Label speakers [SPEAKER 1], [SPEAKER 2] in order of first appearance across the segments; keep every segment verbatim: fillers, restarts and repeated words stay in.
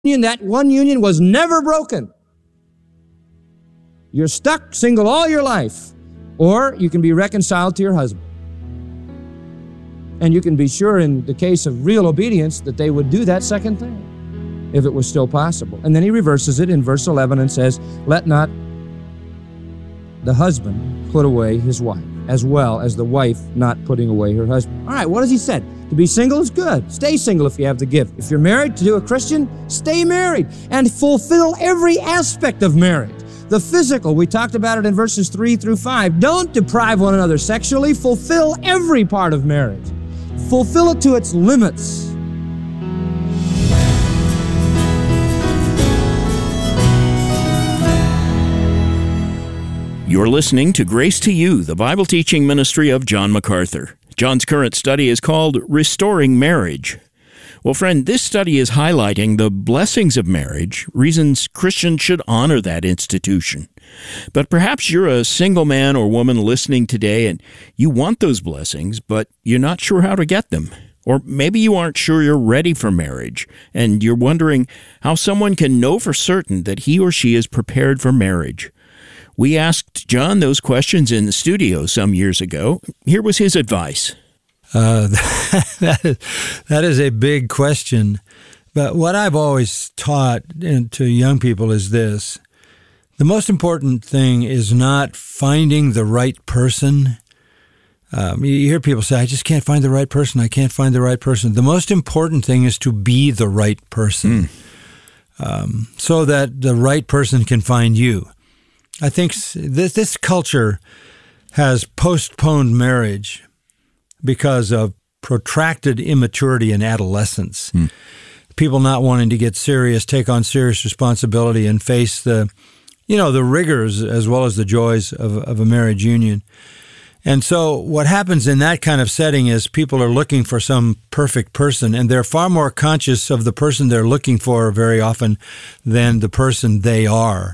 [SPEAKER 1] union, that one union was never broken. You're stuck single all your life, or you can be reconciled to your husband. And you can be sure in the case of real obedience that they would do that second thing, if it was still possible. And then he reverses it in verse eleven and says, let not the husband put away his wife, as well as the wife not putting away her husband. All right, what has he said? To be single is good. Stay single if you have the gift. If you're married to a Christian, stay married and fulfill every aspect of marriage. The physical, we talked about it in verses three through five. Don't deprive one another sexually. Fulfill every part of marriage. Fulfill it to its limits.
[SPEAKER 2] You're listening to Grace to You, the Bible teaching ministry of John MacArthur. John's current study is called Restoring Marriage. Well, friend, this study is highlighting the blessings of marriage, reasons Christians should honor that institution. But perhaps you're a single man or woman listening today and you want those blessings, but you're not sure how to get them. Or maybe you aren't sure you're ready for marriage, and you're wondering how someone can know for certain that he or she is prepared for marriage. We asked John those questions in the studio some years ago. Here was his advice.
[SPEAKER 3] Uh, that, is, that is a big question. But what I've always taught to young people is this. The most important thing is not finding the right person. Um, you hear people say, I just can't find the right person. I can't find the right person. The most important thing is to be the right person, mm. um, so that the right person can find you. I think this, this culture has postponed marriage because of protracted immaturity in adolescence. Hmm. People not wanting to get serious, take on serious responsibility, and face the, you know, the rigors as well as the joys of, of a marriage union. And so what happens in that kind of setting is people are looking for some perfect person, and they're far more conscious of the person they're looking for very often than the person they are.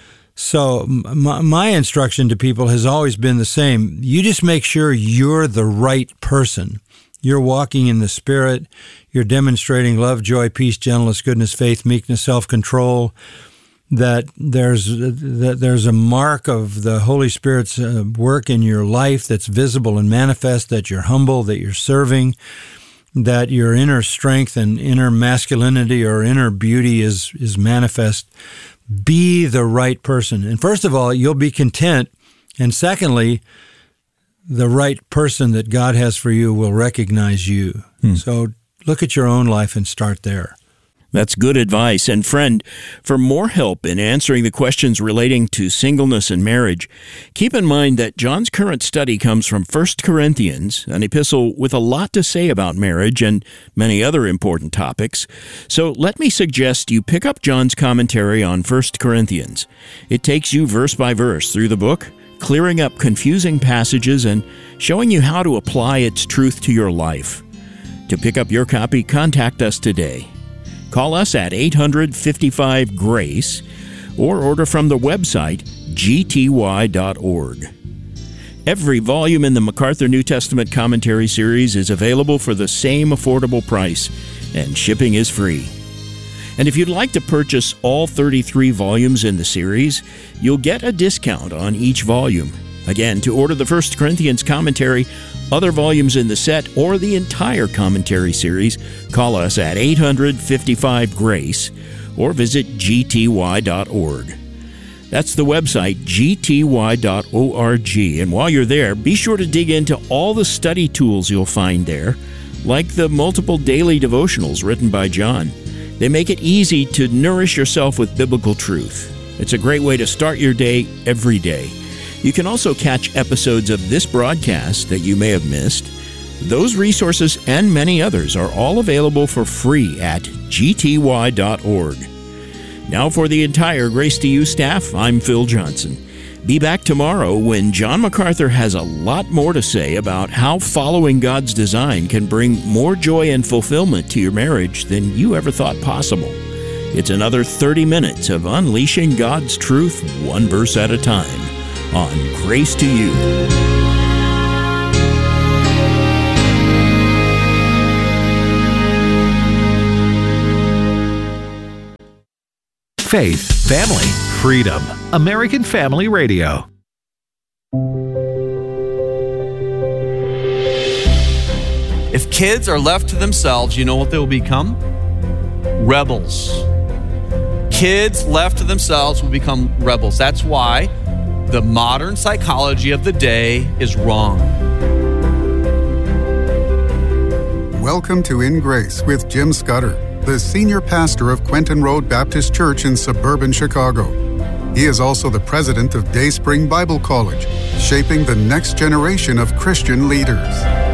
[SPEAKER 3] So my, my instruction to people has always been the same. You just make sure you're the right person. You're walking in the Spirit. You're demonstrating love, joy, peace, gentleness, goodness, faith, meekness, self-control. That there's that there's a mark of the Holy Spirit's uh, work in your life that's visible and manifest. That you're humble. That you're serving. That your inner strength and inner masculinity or inner beauty is is manifest. Be the right person. And first of all, you'll be content. And secondly, the right person that God has for you will recognize you. Hmm. So look at your own life and start there.
[SPEAKER 2] That's good advice. And friend, for more help in answering the questions relating to singleness and marriage, keep in mind that John's current study comes from First Corinthians, an epistle with a lot to say about marriage and many other important topics. So let me suggest you pick up John's commentary on First Corinthians. It takes you verse by verse through the book, clearing up confusing passages and showing you how to apply its truth to your life. To pick up your copy, contact us today. Call us at eight hundred, fifty-five, GRACE or order from the website g t y dot org. Every volume in the MacArthur New Testament Commentary Series is available for the same affordable price, and shipping is free. And if you'd like to purchase all thirty-three volumes in the series, you'll get a discount on each volume. Again, to order the First Corinthians commentary, other volumes in the set, or the entire commentary series, call us at eight hundred, fifty-five, GRACE or visit g t y dot org. That's the website, g t y dot org. And while you're there, be sure to dig into all the study tools you'll find there, like the multiple daily devotionals written by John. They make it easy to nourish yourself with biblical truth. It's a great way to start your day every day. You can also catch episodes of this broadcast that you may have missed. Those resources and many others are all available for free at g t y dot org. Now for the entire Grace to You staff, I'm Phil Johnson. Be back tomorrow when John MacArthur has a lot more to say about how following God's design can bring more joy and fulfillment to your marriage than you ever thought possible. It's another thirty minutes of unleashing God's truth one verse at a time on Grace to You.
[SPEAKER 4] Faith, family, freedom. American Family Radio.
[SPEAKER 5] If kids are left to themselves, you know what they will become? Rebels. Kids left to themselves will become rebels. That's why the modern psychology of the day is wrong.
[SPEAKER 6] Welcome to In Grace with Jim Scudder, the senior pastor of Quentin Road Baptist Church in suburban Chicago. He is also the president of Dayspring Bible College, shaping the next generation of Christian leaders.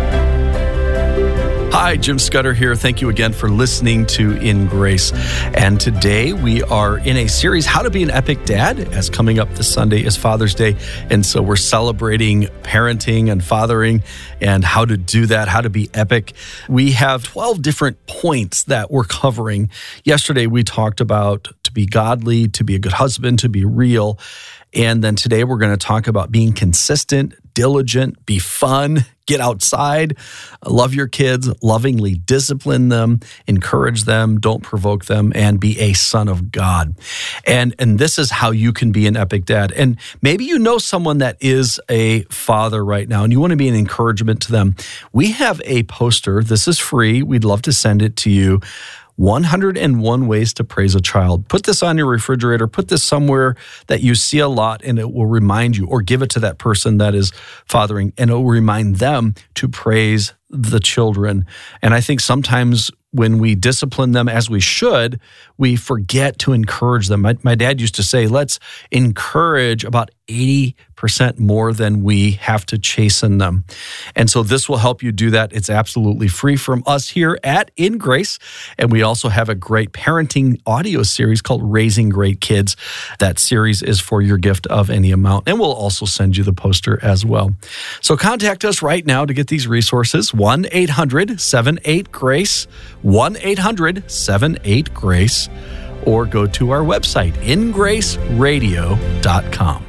[SPEAKER 5] Hi, Jim Scudder here. Thank you again for listening to In Grace. And today we are in a series, How to Be an Epic Dad, as coming up this Sunday is Father's Day. And so we're celebrating parenting and fathering and how to do that, how to be epic. We have twelve different points that we're covering. Yesterday we talked about to be godly, to be a good husband, to be real. And then today we're going to talk about being consistent, diligent, be fun, get outside, love your kids, lovingly discipline them, encourage them, don't provoke them, and be a son of God. And, and this is how you can be an epic dad. And maybe you know someone that is a father right now, and you want to be an encouragement to them. We have a poster. This is free. We'd love to send it to you. one hundred one Ways to Praise a Child. Put this on your refrigerator. Put this somewhere that you see a lot, and it will remind you, or give it to that person that is fathering, and it will remind them to praise the children. And I think sometimes when we discipline them as we should, we forget to encourage them. My, my dad used to say, let's encourage about eighty percent more than we have to chasten them. And so this will help you do that. It's absolutely free from us here at In Grace. And we also have a great parenting audio series called Raising Great Kids. That series is for your gift of any amount. And we'll also send you the poster as well. So contact us right now to get these resources. one eight hundred seven eight GRACE, one eight hundred seven eight GRACE, or go to our website, in grace radio dot com.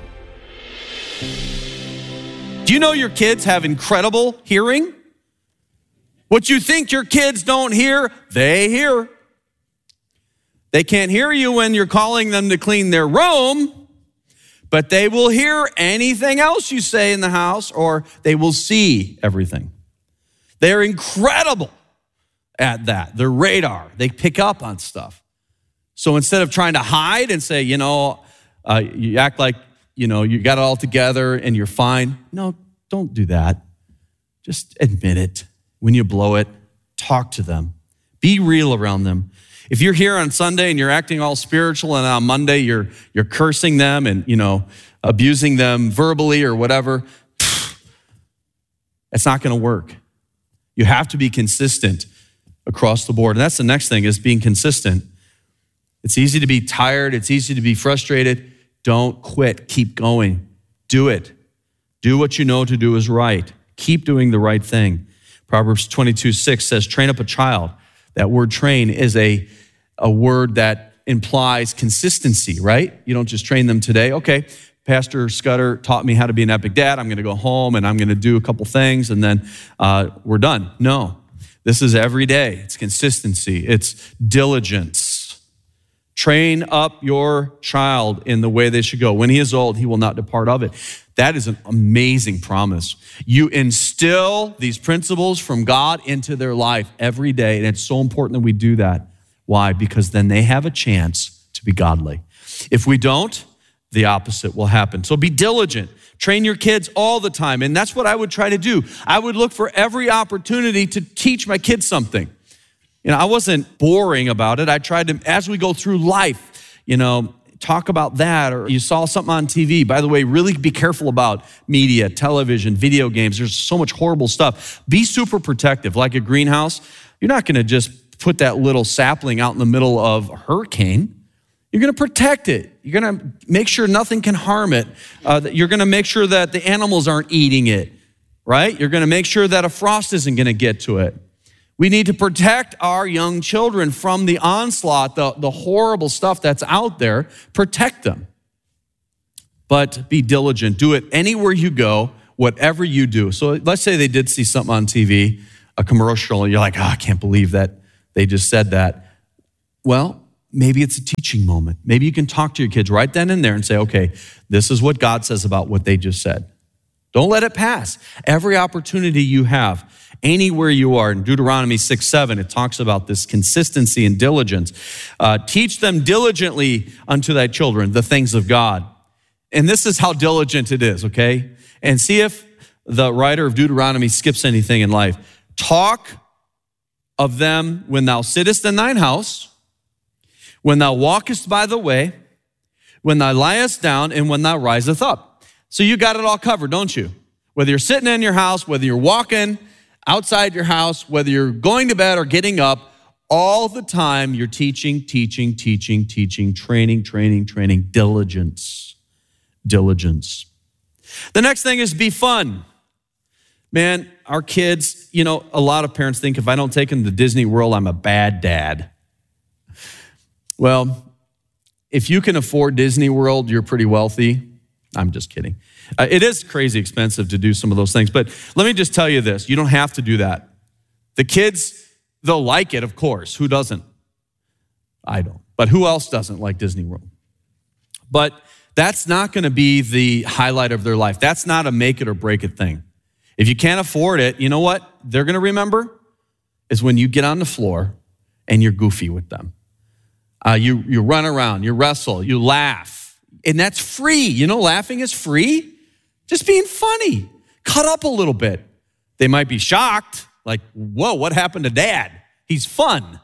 [SPEAKER 5] Do you know your kids have incredible hearing? What you think your kids don't hear, they hear. They can't hear you when you're calling them to clean their room, but they will hear anything else you say in the house, or they will see everything. They're incredible at that. Their radar, they pick up on stuff. So instead of trying to hide and say, you know, uh, you act like, you know, you got it all together and you're fine. No, don't do that. Just admit it. When you blow it, talk to them. Be real around them. If you're here on Sunday and you're acting all spiritual, and on Monday you're you're cursing them and, you know, abusing them verbally or whatever, it's not going to work. You have to be consistent across the board. And that's the next thing, is being consistent. It's easy to be tired. It's easy to be frustrated. Don't quit. Keep going. Do it. Do what you know to do is right. Keep doing the right thing. Proverbs twenty-two six says, train up a child. That word train is a, a word that implies consistency, right? You don't just train them today. Okay, Pastor Scudder taught me how to be an epic dad. I'm going to go home and I'm going to do a couple things and then uh, we're done. No, this is every day. It's consistency. It's diligence. Train up your child in the way they should go. When he is old, he will not depart of it. That is an amazing promise. You instill these principles from God into their life every day, and it's so important that we do that. Why? Because then they have a chance to be godly. If we don't, the opposite will happen. So be diligent. Train your kids all the time, and that's what I would try to do. I would look for every opportunity to teach my kids something. You know, I wasn't boring about it. I tried to, as we go through life, you know, talk about that, or you saw something on T V. By the way, really be careful about media, television, video games. There's so much horrible stuff. Be super protective. Like a greenhouse, you're not going to just put that little sapling out in the middle of a hurricane. You're going to protect it. You're going to make sure nothing can harm it. Uh, you're going to make sure that the animals aren't eating it, right? You're going to make sure that a frost isn't going to get to it. We need to protect our young children from the onslaught, the, the horrible stuff that's out there. Protect them. But be diligent. Do it anywhere you go, whatever you do. So let's say they did see something on T V, a commercial, and you're like, oh, I can't believe that they just said that. Well, maybe it's a teaching moment. Maybe you can talk to your kids right then and there and say, okay, this is what God says about what they just said. Don't let it pass. Every opportunity you have, anywhere you are, in Deuteronomy six seven, it talks about this consistency and diligence. Uh, teach them diligently unto thy children the things of God. And this is how diligent it is, okay? And see if the writer of Deuteronomy skips anything in life. Talk of them when thou sittest in thine house, when thou walkest by the way, when thou liest down, and when thou riseth up. So you got it all covered, don't you? Whether you're sitting in your house, whether you're walking outside your house, whether you're going to bed or getting up, all the time you're teaching, teaching, teaching, teaching, training, training, training, diligence, diligence. The next thing is be fun. Man, our kids, you know, a lot of parents think if I don't take them to Disney World, I'm a bad dad. Well, if you can afford Disney World, you're pretty wealthy. I'm just kidding. Uh, it is crazy expensive to do some of those things, but let me just tell you this. You don't have to do that. The kids, they'll like it, of course. Who doesn't? I don't. But who else doesn't like Disney World? But that's not going to be the highlight of their life. That's not a make it or break it thing. If you can't afford it, you know what they're going to remember? Is when you get on the floor and you're goofy with them. Uh, you, you run around, you wrestle, you laugh. And that's free. You know, laughing is free. Just being funny. Cut up a little bit. They might be shocked, like, whoa, what happened to Dad? He's fun.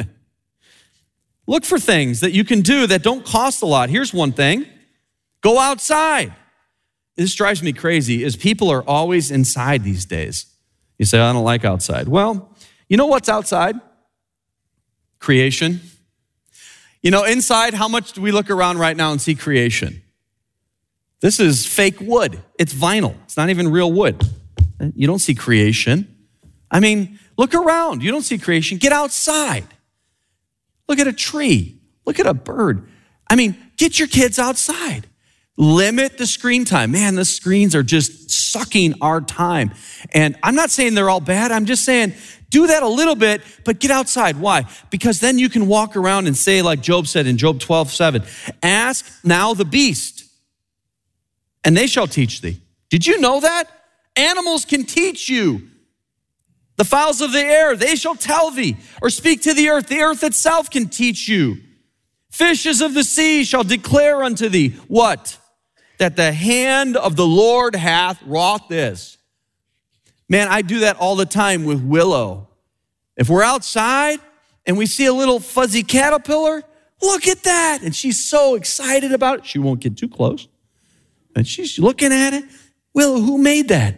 [SPEAKER 5] Look for things that you can do that don't cost a lot. Here's one thing. Go outside. This drives me crazy, is people are always inside these days. You say, I don't like outside. Well, you know what's outside? Creation. You know, inside, how much do we look around right now and see creation? This is fake wood. It's vinyl. It's not even real wood. You don't see creation. I mean, look around. You don't see creation. Get outside. Look at a tree. Look at a bird. I mean, get your kids outside. Limit the screen time. Man, the screens are just sucking our time. And I'm not saying they're all bad. I'm just saying do that a little bit, but get outside. Why? Because then you can walk around and say, like Job said in Job twelve seven, ask now the beast, and they shall teach thee. Did you know that? Animals can teach you. The fowls of the air, they shall tell thee, or speak to the earth. The earth itself can teach you. Fishes of the sea shall declare unto thee, what? That the hand of the Lord hath wrought this. Man, I do that all the time with Willow. If we're outside and we see a little fuzzy caterpillar, look at that. And she's so excited about it. She won't get too close. And she's looking at it. Willow, who made that?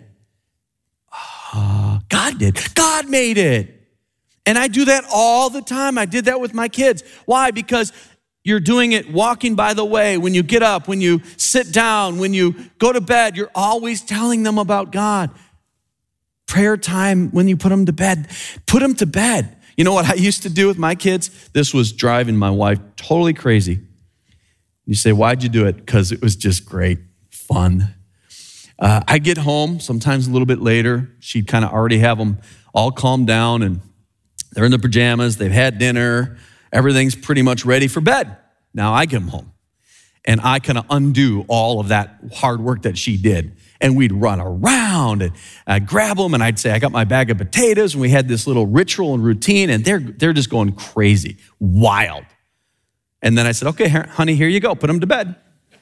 [SPEAKER 5] Uh, God did. God made it. And I do that all the time. I did that with my kids. Why? Because you're doing it walking by the way, when you get up, when you sit down, when you go to bed, you're always telling them about God. Prayer time when you put them to bed, put them to bed. You know what I used to do with my kids? This was driving my wife totally crazy. You say, why'd you do it? Because it was just great, fun. Uh, I'd get home, sometimes a little bit later. She'd kind of already have them all calmed down and they're in their pajamas, they've had dinner, everything's pretty much ready for bed. Now I get them home and I kind of undo all of that hard work that she did. And we'd run around and I'd grab them and I'd say, I got my bag of potatoes. And we had this little ritual and routine and they're, they're just going crazy, wild. And then I said, okay, honey, here you go. Put them to bed.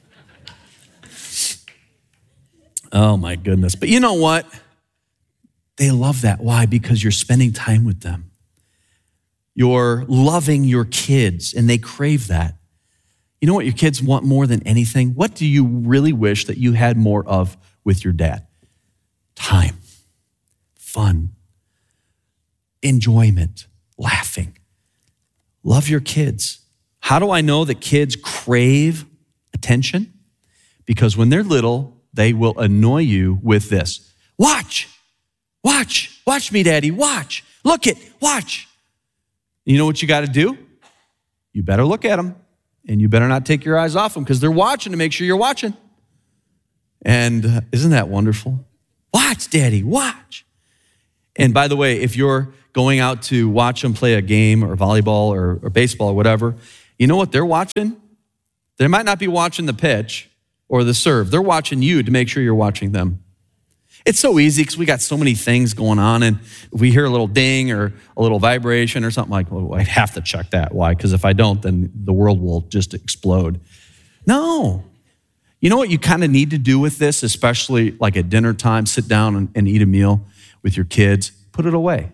[SPEAKER 5] Oh my goodness. But you know what? They love that. Why? Because you're spending time with them. You're loving your kids and they crave that. You know what your kids want more than anything? What do you really wish that you had more of with your dad? Time, fun, enjoyment, laughing. Love your kids. How do I know that kids crave attention? Because when they're little, they will annoy you with this. Watch, watch, watch me, Daddy, watch. Look it, watch. You know what you got to do? You better look at them and you better not take your eyes off them because they're watching to make sure you're watching. And uh, isn't that wonderful? Watch, Daddy, watch. And by the way, if you're going out to watch them play a game or volleyball or, or baseball or whatever, You know what they're watching? They might not be watching the pitch or the serve. They're watching you to make sure you're watching them. It's so easy because we got so many things going on, and if we hear a little ding or a little vibration or something like, well, I have to check that. Why? Because if I don't, then the world will just explode. No. You know what you kind of need to do with this, especially like at dinner time, sit down and, and eat a meal with your kids, put it away.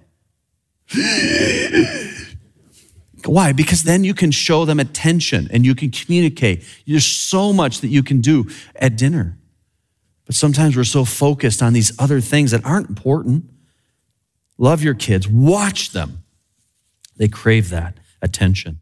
[SPEAKER 5] Why? Because then you can show them attention and you can communicate. There's so much that you can do at dinner. But sometimes we're so focused on these other things that aren't important. Love your kids. Watch them. They crave that attention.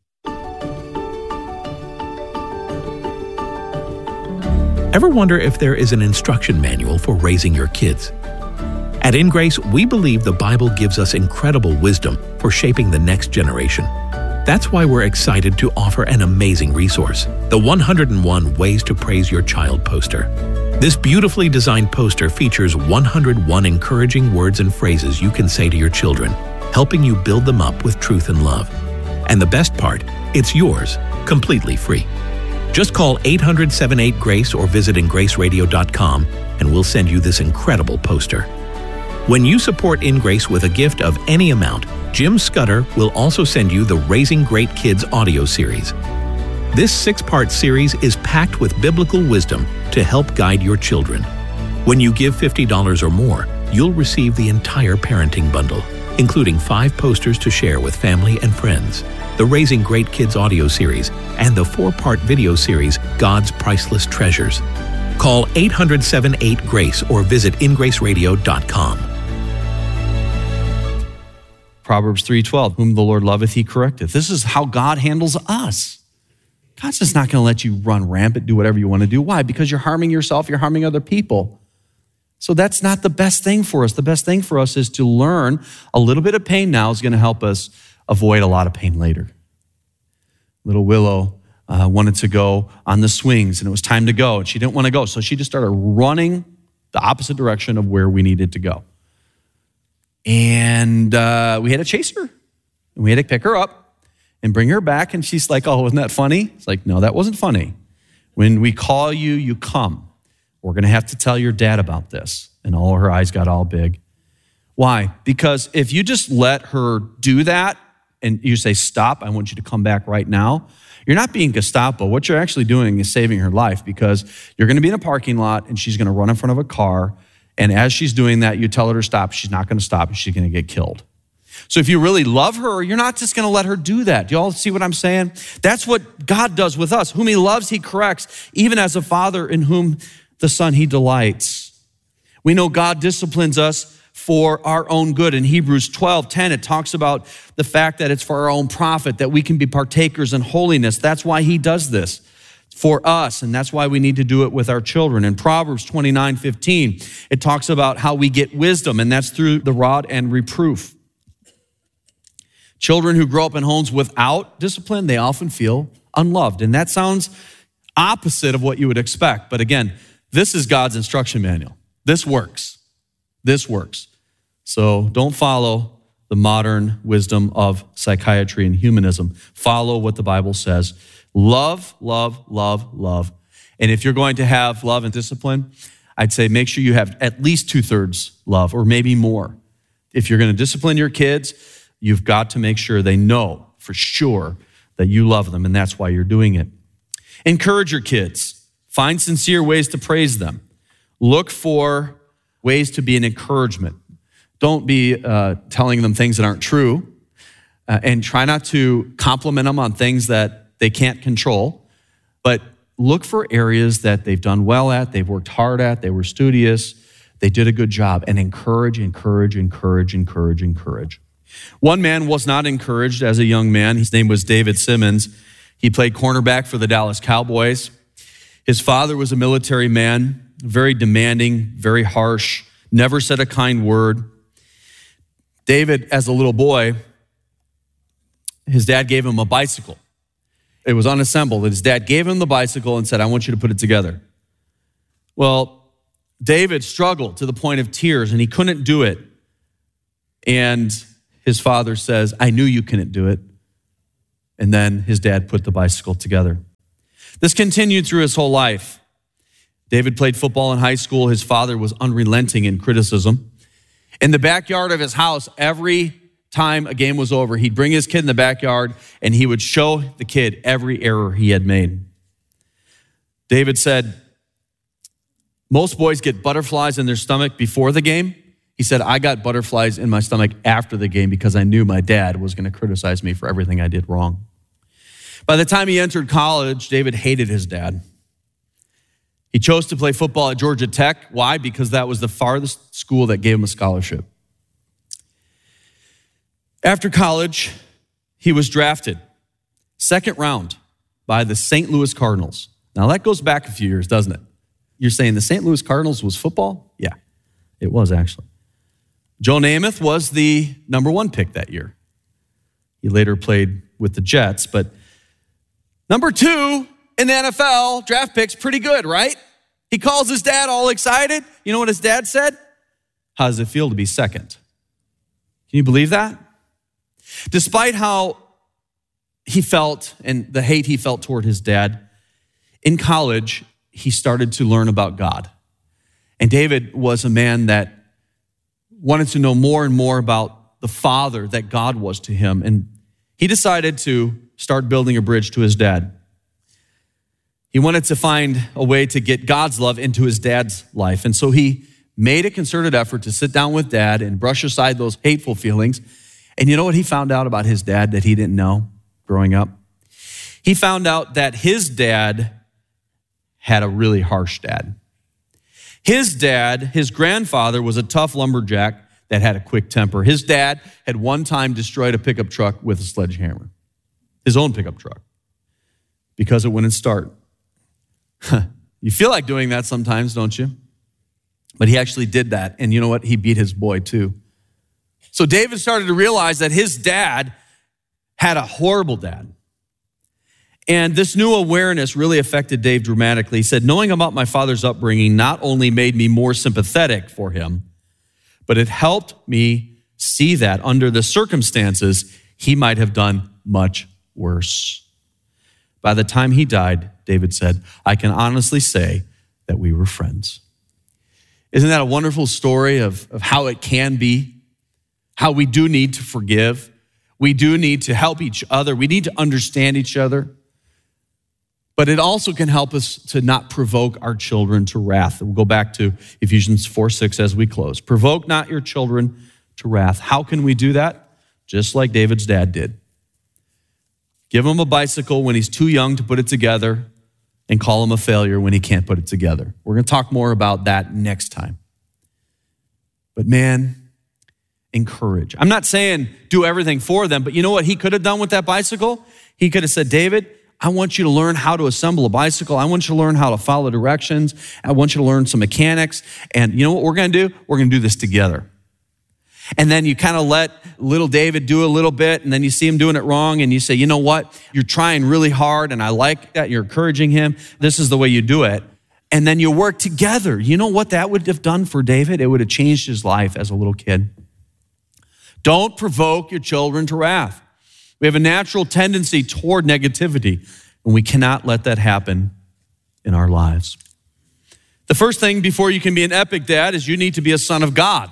[SPEAKER 4] Ever wonder if there is an instruction manual for raising your kids? At In Grace, we believe the Bible gives us incredible wisdom for shaping the next generation. That's why we're excited to offer an amazing resource, the one hundred and one Ways to Praise Your Child poster. This beautifully designed poster features one hundred one encouraging words and phrases you can say to your children, helping you build them up with truth and love. And the best part, it's yours, completely free. Just call eight hundred, seven eight, GRACE or visit in grace radio dot com and we'll send you this incredible poster. When you support In Grace with a gift of any amount, Jim Scudder will also send you the Raising Great Kids audio series. This six-part series is packed with biblical wisdom to help guide your children. When you give fifty dollars or more, you'll receive the entire parenting bundle, including five posters to share with family and friends, the Raising Great Kids audio series, and the four-part video series, God's Priceless Treasures. Call eight hundred, seven eight, GRACE or visit in grace radio dot com.
[SPEAKER 5] Proverbs three twelve, whom the Lord loveth, he correcteth. This is how God handles us. God's just not going to let you run rampant, do whatever you want to do. Why? Because you're harming yourself, you're harming other people. So that's not the best thing for us. The best thing for us is to learn a little bit of pain now is going to help us avoid a lot of pain later. Little Willow uh, wanted to go on the swings, and it was time to go, and she didn't want to go. So she just started running the opposite direction of where we needed to go. And uh, we had to chase her, and we had to pick her up and bring her back. And she's like, oh, wasn't that funny? It's like, no, that wasn't funny. When we call you, you come. We're going to have to tell your dad about this. And all her eyes got all big. Why? Because if you just let her do that and you say, stop, I want you to come back right now, you're not being Gestapo. What you're actually doing is saving her life, because you're going to be in a parking lot and she's going to run in front of a car. And as she's doing that, you tell her to stop. She's not going to stop, and she's going to get killed. So if you really love her, you're not just going to let her do that. Do you all see what I'm saying? That's what God does with us. Whom he loves, he corrects, even as a father in whom the son he delights. We know God disciplines us for our own good. In Hebrews twelve ten, it talks about the fact that it's for our own profit, that we can be partakers in holiness. That's why he does this for us, and that's why we need to do it with our children. In Proverbs twenty-nine fifteen, it talks about how we get wisdom, and that's through the rod and reproof. Children who grow up in homes without discipline, they often feel unloved, and that sounds opposite of what you would expect. But again, this is God's instruction manual. This works. This works. So don't follow the modern wisdom of psychiatry and humanism. Follow what the Bible says. Love, love, love, love. And if you're going to have love and discipline, I'd say make sure you have at least two-thirds love, or maybe more. If you're going to discipline your kids, you've got to make sure they know for sure that you love them, and that's why you're doing it. Encourage your kids. Find sincere ways to praise them. Look for ways to be an encouragement. Don't be uh, telling them things that aren't true, uh, and try not to compliment them on things that they can't control, but look for areas that they've done well at, they've worked hard at, they were studious, they did a good job, and encourage, encourage, encourage, encourage, encourage. One man was not encouraged as a young man. His name was David Simmons. He played cornerback for the Dallas Cowboys. His father was a military man, very demanding, very harsh, never said a kind word. David, as a little boy, his dad gave him a bicycle. It was unassembled, and his dad gave him the bicycle and said, I want you to put it together. Well, David struggled to the point of tears, and he couldn't do it. And his father says, I knew you couldn't do it. And then his dad put the bicycle together. This continued through his whole life. David played football in high school. His father was unrelenting in criticism. In the backyard of his house, every time a game was over, he'd bring his kid in the backyard and he would show the kid every error he had made. David said, most boys get butterflies in their stomach before the game. He said, I got butterflies in my stomach after the game because I knew my dad was going to criticize me for everything I did wrong. By the time he entered college, David hated his dad. He chose to play football at Georgia Tech. Why? Because that was the farthest school that gave him a scholarship. After college, he was drafted second round by the Saint Louis Cardinals. Now that goes back a few years, doesn't it? You're saying the Saint Louis Cardinals was football? Yeah, it was actually. Joe Namath was the number one pick that year. He later played with the Jets, but number two in the N F L, draft pick's pretty good, right? He calls his dad all excited. You know what his dad said? How does it feel to be second? Can you believe that? Despite how he felt and the hate he felt toward his dad, in college, he started to learn about God. And David was a man that wanted to know more and more about the father that God was to him. And he decided to start building a bridge to his dad. He wanted to find a way to get God's love into his dad's life. And so he made a concerted effort to sit down with dad and brush aside those hateful feelings. And you know what he found out about his dad that he didn't know growing up? He found out that his dad had a really harsh dad. His dad, his grandfather, was a tough lumberjack that had a quick temper. His dad had one time destroyed a pickup truck with a sledgehammer, his own pickup truck, because it wouldn't start. You feel like doing that sometimes, don't you? But he actually did that, and you know what? He beat his boy too. So David started to realize that his dad had a horrible dad. And this new awareness really affected Dave dramatically. He said, knowing about my father's upbringing not only made me more sympathetic for him, but it helped me see that under the circumstances, he might have done much worse. By the time he died, David said, I can honestly say that we were friends. Isn't that a wonderful story of, of how it can be? How we do need to forgive. We do need to help each other. We need to understand each other. But it also can help us to not provoke our children to wrath. We'll go back to Ephesians four six as we close. Provoke not your children to wrath. How can we do that? Just like David's dad did. Give him a bicycle when he's too young to put it together and call him a failure when he can't put it together. We're going to talk more about that next time. But man, encourage. I'm not saying do everything for them, but you know what he could have done with that bicycle? He could have said, David, I want you to learn how to assemble a bicycle. I want you to learn how to follow directions. I want you to learn some mechanics. And you know what we're going to do? We're going to do this together. And then you kind of let little David do a little bit, and then you see him doing it wrong, and you say, you know what? You're trying really hard, and I like that. You're encouraging him. This is the way you do it. And then you work together. You know what that would have done for David? It would have changed his life as a little kid. Don't provoke your children to wrath. We have a natural tendency toward negativity, and we cannot let that happen in our lives. The first thing before you can be an epic dad is you need to be a son of God.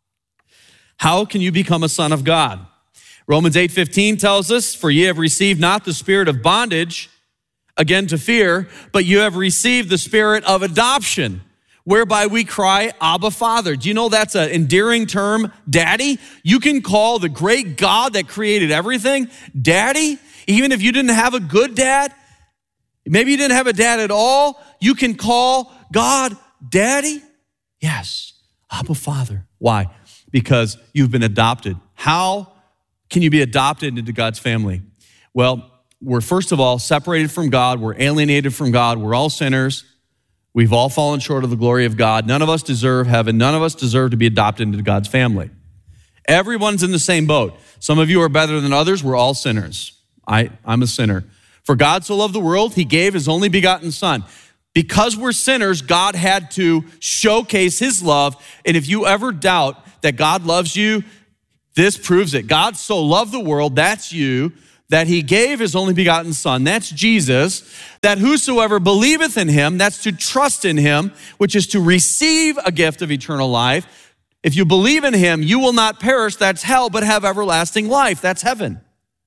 [SPEAKER 5] How can you become a son of God? Romans eight fifteen tells us, for ye have received not the spirit of bondage, again to fear, but you have received the spirit of adoption, whereby we cry, Abba, Father. Do you know that's an endearing term, daddy? You can call the great God that created everything, daddy. Even if you didn't have a good dad, maybe you didn't have a dad at all, you can call God daddy. Yes, Abba, Father. Why? Because you've been adopted. How can you be adopted into God's family? Well, we're first of all separated from God. We're alienated from God. We're all sinners. We've all fallen short of the glory of God. None of us deserve heaven. None of us deserve to be adopted into God's family. Everyone's in the same boat. Some of you are better than others. We're all sinners. I, I'm a sinner. For God so loved the world, he gave his only begotten son. Because we're sinners, God had to showcase his love. And if you ever doubt that God loves you, this proves it. God so loved the world, that's you, that he gave his only begotten Son, that's Jesus, that whosoever believeth in him, that's to trust in him, which is to receive a gift of eternal life. If you believe in him, you will not perish, that's hell, but have everlasting life, that's heaven.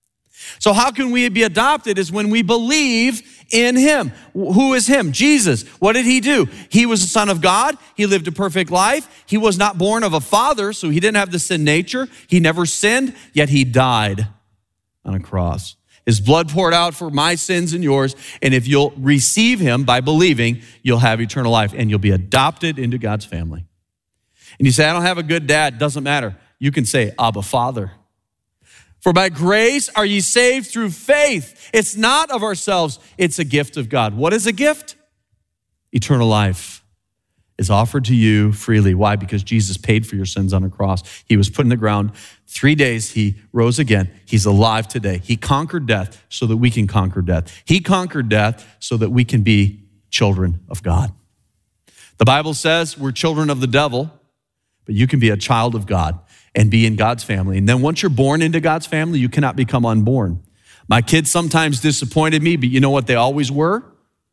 [SPEAKER 5] So how can we be adopted is when we believe in him. Who is him? Jesus. What did he do? He was the Son of God. He lived a perfect life. He was not born of a father, so he didn't have the sin nature. He never sinned, yet he died on a cross. His blood poured out for my sins and yours, and if you'll receive him by believing, you'll have eternal life, and you'll be adopted into God's family. And you say, I don't have a good dad. Doesn't matter. You can say, Abba, Father. For by grace are ye saved through faith. It's not of ourselves, it's a gift of God. What is a gift? Eternal life is offered to you freely. Why? Because Jesus paid for your sins on a cross. He was put in the ground. Three days, he rose again. He's alive today. He conquered death so that we can conquer death. He conquered death so that we can be children of God. The Bible says we're children of the devil, but you can be a child of God and be in God's family. And then once you're born into God's family, you cannot become unborn. My kids sometimes disappointed me, but you know what they always were?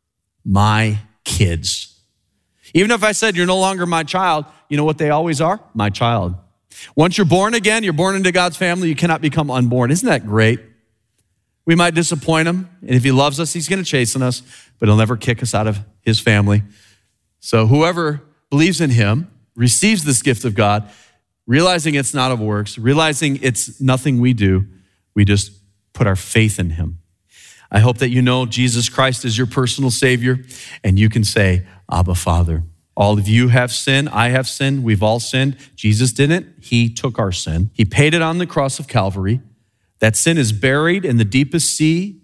[SPEAKER 5] My kids. Even if I said, you're no longer my child, you know what they always are? My child. Once you're born again, you're born into God's family, you cannot become unborn. Isn't that great? We might disappoint him, and if he loves us, he's gonna chasten us, but he'll never kick us out of his family. So whoever believes in him receives this gift of God, realizing it's not of works, realizing it's nothing we do, we just put our faith in him. I hope that you know Jesus Christ is your personal Savior, and you can say, Abba, Father. All of you have sinned, I have sinned, we've all sinned. Jesus didn't, he took our sin. He paid it on the cross of Calvary. That sin is buried in the deepest sea,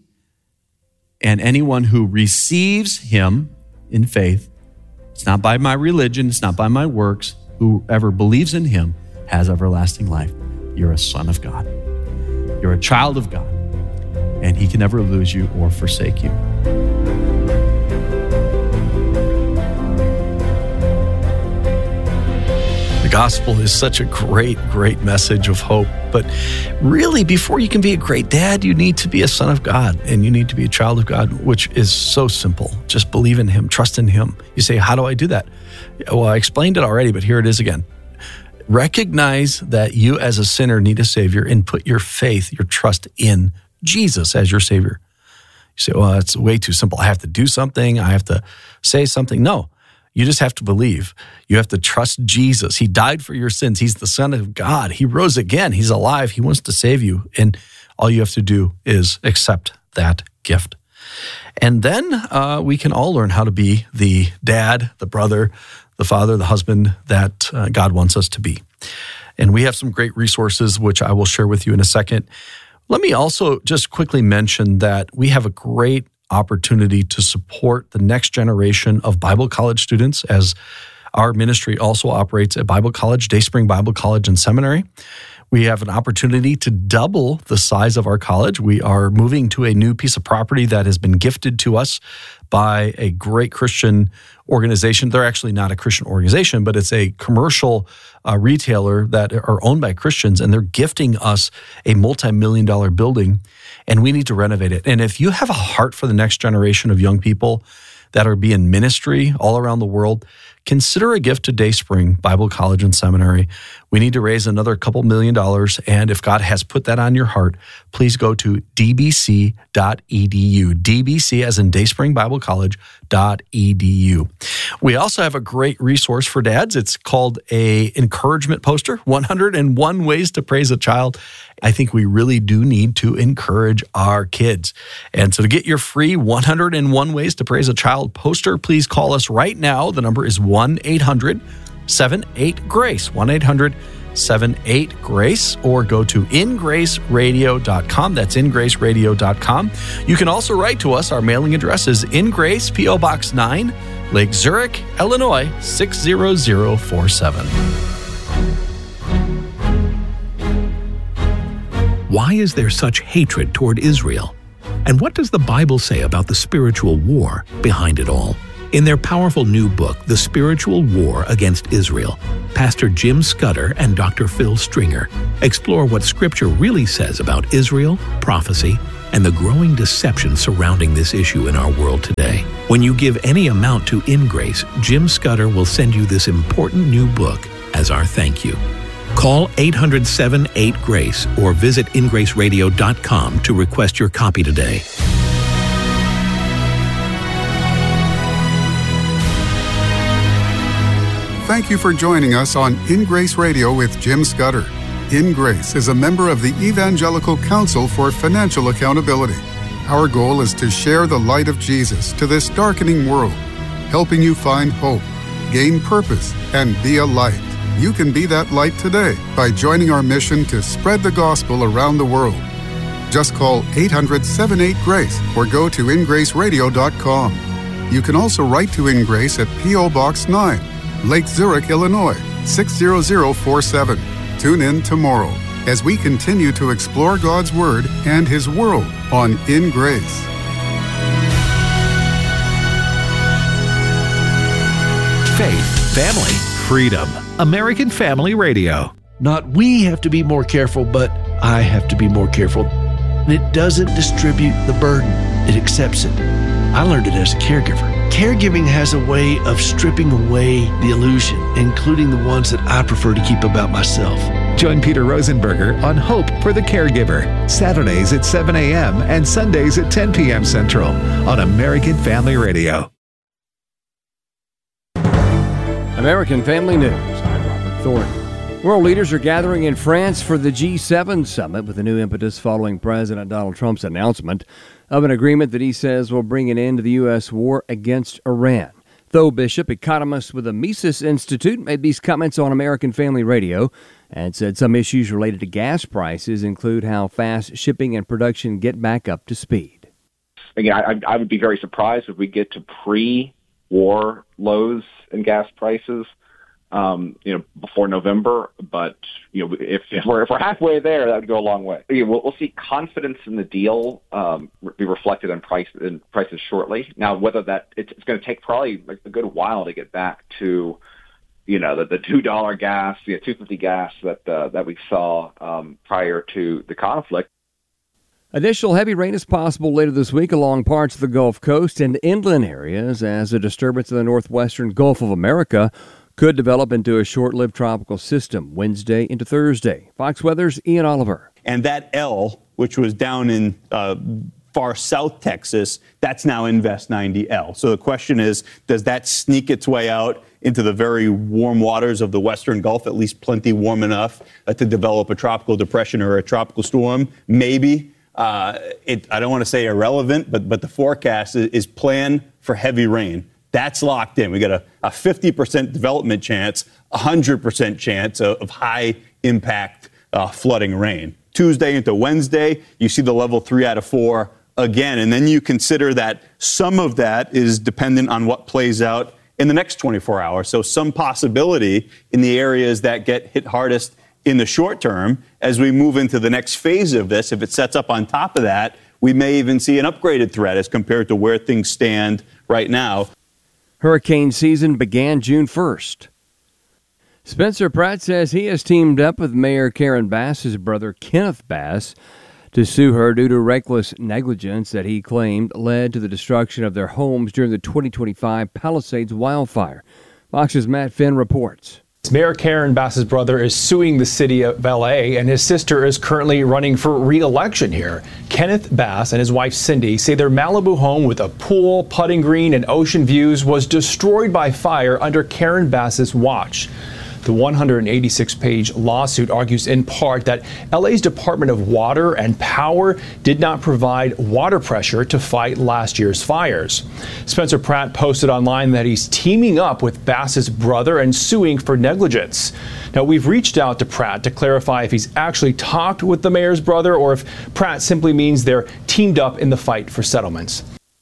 [SPEAKER 5] and anyone who receives him in faith, it's not by my religion, it's not by my works, whoever believes in him has everlasting life. You're a son of God. You're a child of God, and he can never lose you or forsake you.
[SPEAKER 2] The gospel is such a great, great message of hope. But really, before you can be a great dad, you need to be a son of God, and you need to be a child of God, which is so simple. Just believe in him, trust in him. You say, how do I do that? Well, I explained it already, but here it is again. Recognize that you as a sinner need a Savior and put your faith, your trust in Jesus as your Savior. You say, well, that's way too simple. I have to do something. I have to say something. No, you just have to believe. You have to trust Jesus. He died for your sins. He's the Son of God. He rose again. He's alive. He wants to save you. And all you have to do is accept that gift. And then uh, we can all learn how to be the dad, the brother, the father, the husband that uh, God wants us to be. And we have some great resources, which I will share with you in a second. Let me also just quickly mention that we have a great opportunity to support the next generation of Bible college students, as our ministry also operates at Bible College, Dayspring Bible College and Seminary. We have an opportunity to double the size of our college. We are moving to a new piece of property that has been gifted to us by a great Christian organization. They're actually not a Christian organization, but it's a commercial uh, retailer that are owned by Christians, and they're gifting us a multi-million dollar building, and we need to renovate it. And if you have a heart for the next generation of young people that are being ministry all around the world, consider a gift to Dayspring Bible College and Seminary. We need to raise another couple million dollars, and if God has put that on your heart, please go to d b c dot e d u. D B C as in Dayspring Bible College dot e d u. We also have a great resource for dads. It's called a encouragement poster, one hundred one ways to praise a child. I think we really do need to encourage our kids. And so to get your free one hundred one ways to praise a child poster, please call us right now. The number is one eight hundred seven eight grace, one eight hundred seven eight grace, or go to in grace radio dot com. That's in grace radio dot com. You can also write to us. Our mailing address is In Grace, P O Box nine, Lake Zurich, Illinois, six zero zero four seven.
[SPEAKER 4] Why is there such hatred toward Israel? And what does the Bible say about the spiritual war behind it all? In their powerful new book, The Spiritual War Against Israel, Pastor Jim Scudder and Doctor Phil Stringer explore what Scripture really says about Israel, prophecy, and the growing deception surrounding this issue in our world today. When you give any amount to InGrace, Jim Scudder will send you this important new book as our thank you. Call eight hundred, seven eight, GRACE or visit in grace radio dot com to request your copy today.
[SPEAKER 6] Thank you for joining us on In Grace Radio with Jim Scudder. In Grace is a member of the Evangelical Council for Financial Accountability. Our goal is to share the light of Jesus to this darkening world, helping you find hope, gain purpose, and be a light. You can be that light today by joining our mission to spread the gospel around the world. Just call eight hundred, seven eight, GRACE or go to in grace radio dot com. You can also write to In Grace at P O Box nine, Lake Zurich, Illinois, six zero zero four seven. Tune in tomorrow as we continue to explore God's Word and His world on In Grace.
[SPEAKER 4] Faith, family, freedom. American Family Radio.
[SPEAKER 7] Not we have to be more careful, but I have to be more careful. And it doesn't distribute the burden. It accepts it. I learned it as a caregiver. Caregiving has a way of stripping away the illusion, including the ones that I prefer to keep about myself.
[SPEAKER 8] Join Peter Rosenberger on Hope for the Caregiver, Saturdays at seven a.m. and Sundays at ten p.m. Central on American Family Radio.
[SPEAKER 9] American Family News. I'm Robert Thornton. World leaders are gathering in France for the G seven summit with a new impetus following President Donald Trump's announcement of an agreement that he says will bring an end to the U S war against Iran. Tho Bishop, economist with the Mises Institute, made these comments on American Family Radio and said some issues related to gas prices include how fast shipping and production get back up to speed.
[SPEAKER 10] Again, I, I would be very surprised if we get to pre-war lows in gas prices, um, you know, before November. But you know, if, if we're if we're halfway there, that would go a long way. You know, we'll, we'll see confidence in the deal um, be reflected in price in prices shortly. Now, whether that it's, it's going to take probably like a good while to get back to, you know, the, the two dollar gas, the two fifty gas that uh, that we saw um, prior to the conflict.
[SPEAKER 9] Additional heavy rain is possible later this week along parts of the Gulf Coast and inland areas as a disturbance in the northwestern Gulf of America could develop into a short-lived tropical system Wednesday into Thursday. Fox Weather's Ian Oliver.
[SPEAKER 11] And that L, which was down in uh, far south Texas, that's now Invest ninety L. So the question is, does that sneak its way out into the very warm waters of the western Gulf, at least plenty warm enough uh, to develop a tropical depression or a tropical storm? Maybe. Uh, it, I don't want to say irrelevant, but but the forecast is, is plan for heavy rain. That's locked in. We got a, a fifty percent development chance, a one hundred percent chance of, of high impact uh, flooding rain. Tuesday into Wednesday, you see the level three out of four again. And then you consider that some of that is dependent on what plays out in the next twenty-four hours. So some possibility in the areas that get hit hardest in the short term. As we move into the next phase of this, if it sets up on top of that, we may even see an upgraded threat as compared to where things stand right now.
[SPEAKER 9] Hurricane season began June first. Spencer Pratt says he has teamed up with Mayor Karen Bass's brother Kenneth Bass to sue her due to reckless negligence that he claimed led to the destruction of their homes during the twenty twenty-five Palisades wildfire. Fox's Matt Finn reports.
[SPEAKER 12] Mayor Karen Bass's brother is suing the city of L A, and his sister is currently running for re-election here. Kenneth Bass and his wife Cindy say their Malibu home with a pool, putting green, and ocean views was destroyed by fire under Karen Bass's watch. The one hundred eighty-six page lawsuit argues in part that L A's Department of Water and Power did not provide water pressure to fight last year's fires. Spencer Pratt posted online that he's teaming up with Bass's brother and suing for negligence. Now, we've reached out to Pratt to clarify if he's actually talked with the mayor's brother or if Pratt simply means they're teamed up in the fight for settlements.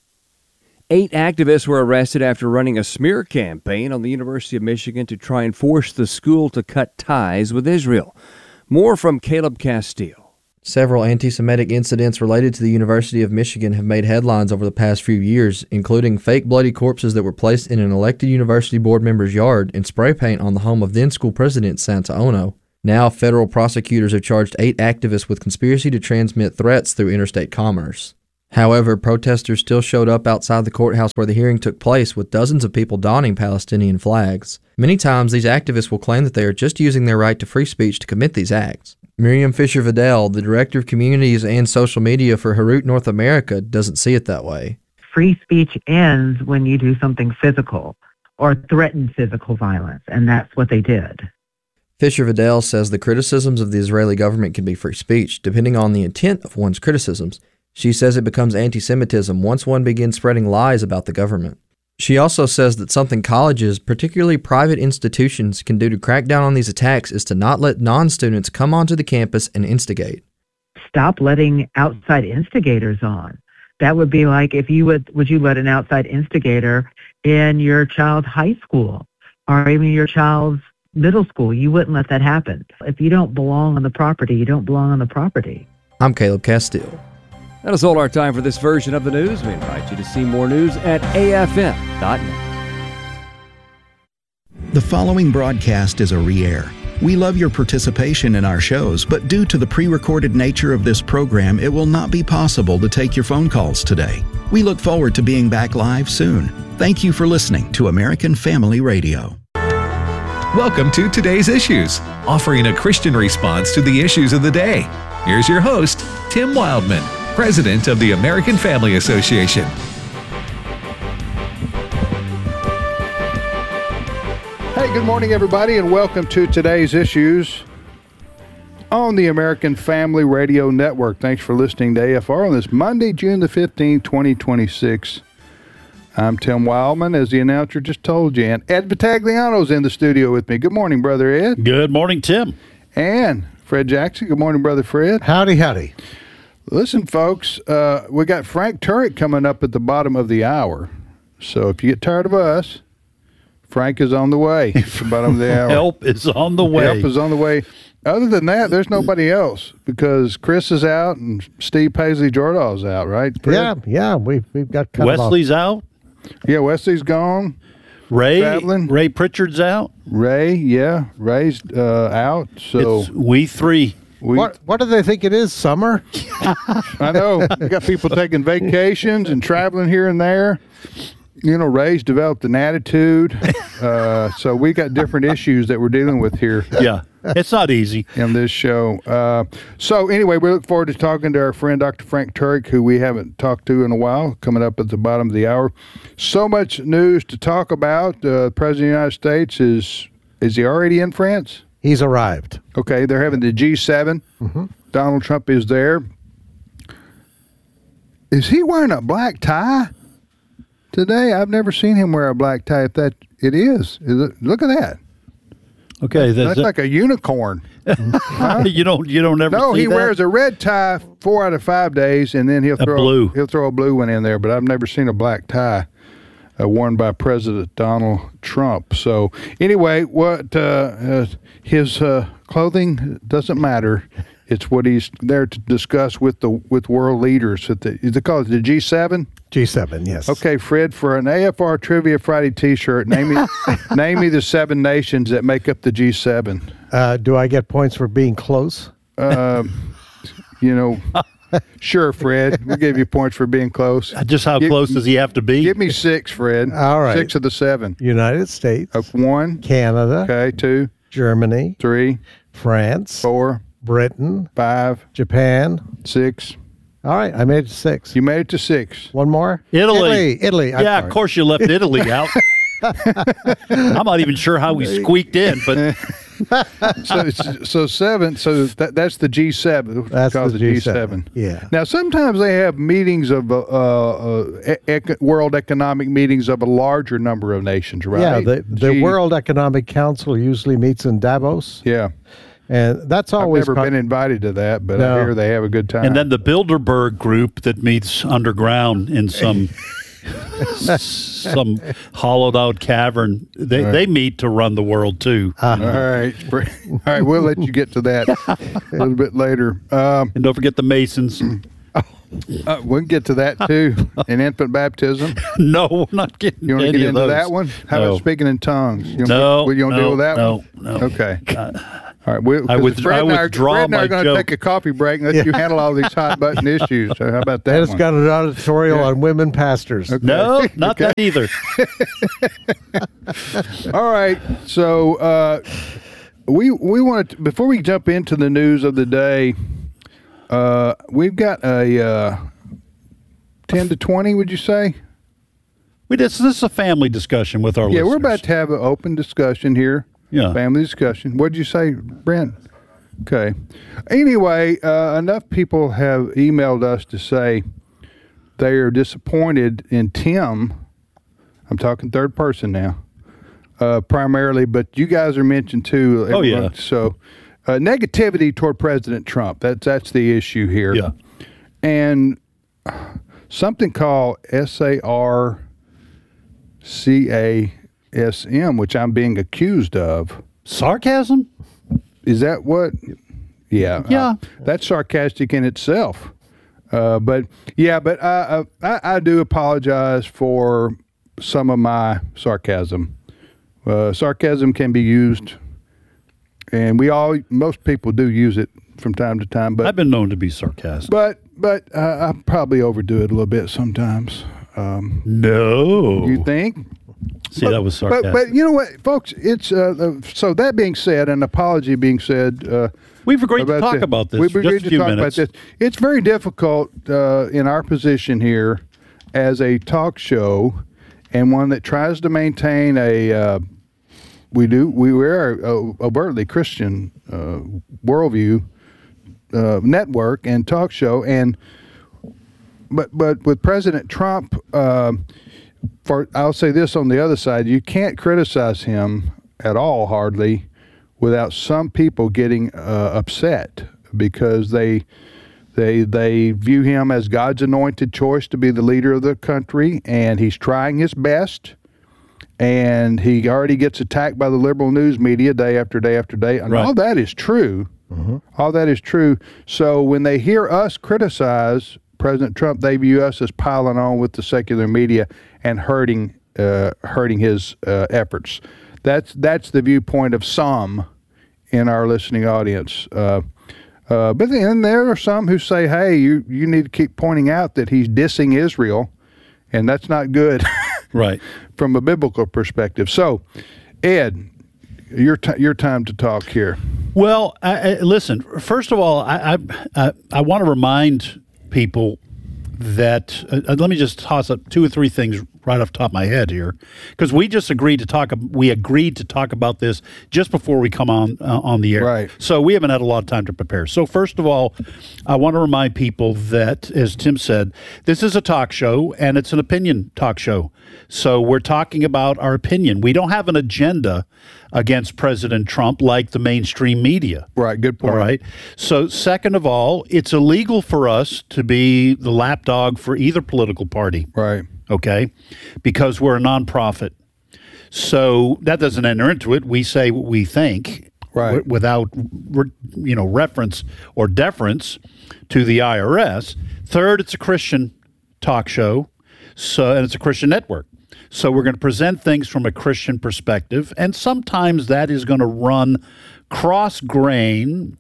[SPEAKER 9] Eight activists were arrested after running a smear campaign on the University of Michigan to try and force the school to cut ties with Israel. More from Caleb Castile.
[SPEAKER 13] Several anti-Semitic incidents related to the University of Michigan have made headlines over the past few years, including fake bloody corpses that were placed in an elected university board member's yard and spray paint on the home of then-school president Santa Ono. Now, federal prosecutors have charged eight activists with conspiracy to transmit threats through interstate commerce. However, protesters still showed up outside the courthouse where the hearing took place with dozens of people donning Palestinian flags. Many times, these activists will claim that they are just using their right to free speech to commit these acts. Miriam Fisher-Vidal, the Director of Communities and Social Media for Harut North America, doesn't see it that way.
[SPEAKER 14] Free speech ends when you do something physical or threaten physical violence, and that's what they did.
[SPEAKER 13] Fisher-Vidal says the criticisms of the Israeli government can be free speech, depending on the intent of one's criticisms. She says it becomes anti-Semitism once one begins spreading lies about the government. She also says that something colleges, particularly private institutions, can do to crack down on these attacks is to not let non-students come onto the campus and instigate.
[SPEAKER 14] Stop letting outside instigators on. That would be like if you would, would you let an outside instigator in your child's high school or even your child's middle school? You wouldn't let that happen. If you don't belong on the property, you don't belong on the property.
[SPEAKER 13] I'm Caleb Castile.
[SPEAKER 9] That is all our time for this version of the news. We invite you to see more news at A F M dot net.
[SPEAKER 15] The following broadcast is a re-air. We love your participation in our shows, but due to the pre-recorded nature of this program, it will not be possible to take your phone calls today. We look forward to being back live soon. Thank you for listening to American Family Radio.
[SPEAKER 8] Welcome to Today's Issues, offering a Christian response to the issues of the day. Here's your host, Tim Wildman, President of the American Family Association.
[SPEAKER 16] Hey, good morning, everybody, and welcome to Today's Issues on the American Family Radio Network. Thanks for listening to A F R on this Monday, June the fifteenth, twenty twenty-six. I'm Tim Wildman, as the announcer just told you, and Ed Vitagliano's in the studio with me. Good morning, Brother Ed.
[SPEAKER 17] Good morning, Tim.
[SPEAKER 16] And Fred Jackson. Good morning, Brother Fred.
[SPEAKER 17] Howdy, howdy.
[SPEAKER 16] Listen, folks, uh, we got Frank Turek coming up at the bottom of the hour. So if you get tired of us, Frank is on the way at the bottom of the hour.
[SPEAKER 17] Help is on the way.
[SPEAKER 16] Help is on the way. Other than that, there's nobody else because Chris is out and Steve Paisley Jordal's out, right? Fred?
[SPEAKER 17] Yeah, yeah. We've, we've got kind Wesley's of out.
[SPEAKER 16] Yeah, Wesley's gone.
[SPEAKER 17] Ray,
[SPEAKER 16] traveling.
[SPEAKER 17] Ray Pritchard's out.
[SPEAKER 16] Ray, yeah, Ray's uh, out. So
[SPEAKER 17] it's we three.
[SPEAKER 16] We,
[SPEAKER 17] what what do they think it is? Summer?
[SPEAKER 16] I know. We got people taking vacations and traveling here and there. You know, Ray's developed an attitude. Uh, so we got different issues that we're dealing with here.
[SPEAKER 17] Yeah, it's not easy
[SPEAKER 16] in this show. Uh, so anyway, we look forward to talking to our friend Doctor Frank Turek, who we haven't talked to in a while, coming up at the bottom of the hour. So much news to talk about. Uh, the President of the United States is, is he already in France?
[SPEAKER 17] He's arrived.
[SPEAKER 16] Okay, they're having the G seven. Mm-hmm. Donald Trump is there. Is he wearing a black tie today? I've never seen him wear a black tie. If that it is, is it, look at that.
[SPEAKER 17] Okay,
[SPEAKER 16] that's, that's
[SPEAKER 17] a,
[SPEAKER 16] like a unicorn.
[SPEAKER 17] Huh? You don't, you don't ever.
[SPEAKER 16] No,
[SPEAKER 17] see
[SPEAKER 16] he
[SPEAKER 17] that?
[SPEAKER 16] wears a red tie four out of five days, and then he'll
[SPEAKER 17] a
[SPEAKER 16] throw
[SPEAKER 17] blue.
[SPEAKER 16] he'll throw a blue one in there. But I've never seen a black tie uh, worn by President Donald Trump. So anyway, what uh, uh, his uh, clothing doesn't matter. It's what he's there to discuss with the with world leaders. At the, is it called the G seven?
[SPEAKER 17] G seven, yes.
[SPEAKER 16] Okay, Fred, for an A F R Trivia Friday T-shirt, name me name me the seven nations that make up the G seven.
[SPEAKER 17] Uh, do I get points for being close?
[SPEAKER 16] Uh, you know, sure, Fred. We'll give you points for being close.
[SPEAKER 17] Just how
[SPEAKER 16] give,
[SPEAKER 17] close does he have to be?
[SPEAKER 16] Give me six, Fred.
[SPEAKER 17] All right.
[SPEAKER 16] Six of the seven.
[SPEAKER 17] United States.
[SPEAKER 16] Uh, one.
[SPEAKER 17] Canada.
[SPEAKER 16] Okay, two.
[SPEAKER 17] Germany.
[SPEAKER 16] Three.
[SPEAKER 17] France.
[SPEAKER 16] Four.
[SPEAKER 17] Britain.
[SPEAKER 16] Five.
[SPEAKER 17] Japan.
[SPEAKER 16] Six.
[SPEAKER 17] All right, I made it to six.
[SPEAKER 16] You made it to six.
[SPEAKER 17] One more?
[SPEAKER 12] Italy.
[SPEAKER 17] Italy. Italy.
[SPEAKER 12] Yeah, of course you left Italy out. I'm not even sure how we squeaked in, but
[SPEAKER 16] so so seven. So that, that's the G seven.
[SPEAKER 17] That's the,
[SPEAKER 16] the
[SPEAKER 17] G seven.
[SPEAKER 16] G seven.
[SPEAKER 17] Yeah.
[SPEAKER 16] Now sometimes they have meetings of uh, uh, ec- world economic meetings of a larger number of nations, right?
[SPEAKER 17] Yeah. The, the
[SPEAKER 16] G-
[SPEAKER 17] World Economic Council usually meets in Davos.
[SPEAKER 16] Yeah.
[SPEAKER 17] And that's always
[SPEAKER 16] I've never
[SPEAKER 17] con-
[SPEAKER 16] been invited to that, but
[SPEAKER 17] No.
[SPEAKER 16] I hear they have a good time.
[SPEAKER 12] and then the Bilderberg group that meets underground in some some hollowed out cavern. They
[SPEAKER 16] Right.
[SPEAKER 12] they meet to run the world too.
[SPEAKER 16] All right, all right. We'll let you get to that a little bit later. Um,
[SPEAKER 12] and don't forget the Masons.
[SPEAKER 16] Uh, we'll get to that too. In infant baptism.
[SPEAKER 12] No, we're not getting.
[SPEAKER 16] You want to
[SPEAKER 12] any
[SPEAKER 16] get
[SPEAKER 12] of
[SPEAKER 16] into
[SPEAKER 12] those.
[SPEAKER 16] that one? How
[SPEAKER 12] No.
[SPEAKER 16] about speaking in tongues? You
[SPEAKER 12] No,
[SPEAKER 16] Will you want to
[SPEAKER 12] no,
[SPEAKER 16] deal with that
[SPEAKER 12] no,
[SPEAKER 16] one?
[SPEAKER 12] no.
[SPEAKER 16] Okay.
[SPEAKER 12] Uh,
[SPEAKER 16] All right, we,
[SPEAKER 18] I, with,
[SPEAKER 16] Fred
[SPEAKER 18] I
[SPEAKER 16] and I are,
[SPEAKER 18] withdraw
[SPEAKER 16] Fred and I
[SPEAKER 18] my
[SPEAKER 16] are going to
[SPEAKER 18] joke.
[SPEAKER 16] take a coffee break and let you handle all these hot button issues. So how about that?
[SPEAKER 17] And it's
[SPEAKER 16] one?
[SPEAKER 17] got an editorial
[SPEAKER 16] Yeah.
[SPEAKER 17] on women pastors.
[SPEAKER 16] Okay.
[SPEAKER 18] No, not
[SPEAKER 16] Okay.
[SPEAKER 18] that either.
[SPEAKER 16] All right, so uh, we we want to before we jump into the news of the day, uh, we've got a uh, ten to twenty. Would you say?
[SPEAKER 18] We this, this is a family discussion with our
[SPEAKER 16] Yeah,
[SPEAKER 18] listeners.
[SPEAKER 16] we're about to have an open discussion here.
[SPEAKER 18] Yeah.
[SPEAKER 16] Family discussion. What'd you say, Brent? Okay. Anyway, uh, enough people have emailed us to say they are disappointed in Tim. I'm talking third person now, uh, primarily, but you guys are mentioned too.
[SPEAKER 18] Oh, yeah.
[SPEAKER 16] So uh, negativity toward President Trump. That's, that's the issue here.
[SPEAKER 18] Yeah.
[SPEAKER 16] And something called S A R C A S M, which I'm being accused of.
[SPEAKER 18] Sarcasm?
[SPEAKER 16] Is that what? Yeah.
[SPEAKER 18] Yeah.
[SPEAKER 16] Uh, that's sarcastic in itself. Uh, but yeah, but I, I I do apologize for some of my sarcasm. Uh, sarcasm can be used, and we all most people do use it from time to time. But
[SPEAKER 18] I've been known to be sarcastic.
[SPEAKER 16] but but uh, I probably overdo it a little bit sometimes. Um,
[SPEAKER 18] no,
[SPEAKER 16] you think?
[SPEAKER 18] See,
[SPEAKER 16] but,
[SPEAKER 18] that was sarcastic.
[SPEAKER 16] But, but you know what, folks? It's uh, uh, so that being said, an apology being said. Uh,
[SPEAKER 18] We've agreed to
[SPEAKER 16] about
[SPEAKER 18] talk
[SPEAKER 16] the-
[SPEAKER 18] about this
[SPEAKER 16] We've
[SPEAKER 18] for
[SPEAKER 16] agreed
[SPEAKER 18] just a
[SPEAKER 16] to
[SPEAKER 18] few
[SPEAKER 16] talk
[SPEAKER 18] minutes.
[SPEAKER 16] about this. It's very difficult uh, in our position here as a talk show and one that tries to maintain a. Uh, we do. We are a overtly Christian uh, worldview uh, network and talk show, and but but with President Trump. Uh, For I'll say this on the other side, you can't criticize him at all, hardly, without some people getting uh, upset because they they they view him as God's anointed choice to be the leader of the country, and he's trying his best. And he already gets attacked by the liberal news media day after day after day, and
[SPEAKER 18] Right.
[SPEAKER 16] all that is true. All that is true. So when they hear us criticize President Trump, they view us as piling on with the secular media and hurting uh, hurting his uh, efforts. That's that's the viewpoint of some in our listening audience. Uh, uh, but then there are some who say, "Hey, you you need to keep pointing out that he's dissing Israel, and that's not good."
[SPEAKER 18] Right.
[SPEAKER 16] From a biblical perspective. So, Ed, your t- your time to talk here.
[SPEAKER 18] Well, I, I, listen. First of all, I I, I, I want to remind people that uh, let me just toss up two or three things right off the top of my head here, because we just agreed to talk. We agreed to talk about this just before we come on uh, on the air.
[SPEAKER 16] Right.
[SPEAKER 18] So we haven't had a lot of time to prepare. So first of all, I want to remind people that, as Tim said, this is a talk show and it's an opinion talk show. So we're talking about our opinion. We don't have an agenda against President Trump like the mainstream media.
[SPEAKER 16] Right. Good point.
[SPEAKER 18] All right. So second of all, it's illegal for us to be the lapdog for either political party.
[SPEAKER 16] Right.
[SPEAKER 18] Okay, because we're a nonprofit. So that doesn't enter into it. We say what we think,
[SPEAKER 16] right,
[SPEAKER 18] w- without re- you know reference or deference to the I R S. Third, it's a Christian talk show, so and it's a Christian network. So we're going to present things from a Christian perspective, and sometimes that is going to run cross-grain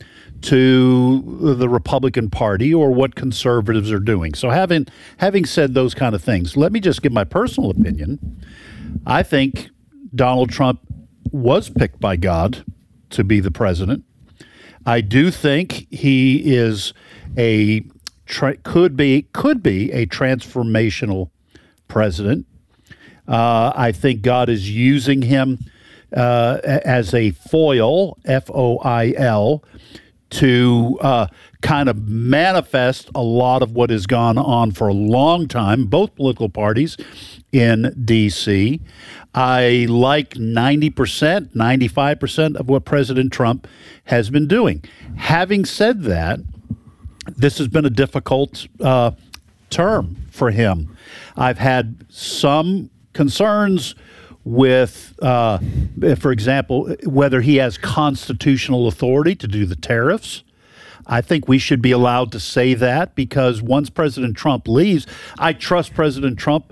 [SPEAKER 18] to the Republican Party or what conservatives are doing. So having having said those kind of things, let me just give my personal opinion. I think Donald Trump was picked by God to be the president. I do think he is a tra- could be could be a transformational president. Uh, I think God is using him uh, as a foil, F O I L, to uh, kind of manifest a lot of what has gone on for a long time, both political parties in D C. I like ninety percent, ninety-five percent of what President Trump has been doing. Having said that, this has been a difficult uh, term for him. I've had some concerns with, uh, for example, whether he has constitutional authority to do the tariffs. I think we should be allowed to say that because once President Trump leaves, I trust President Trump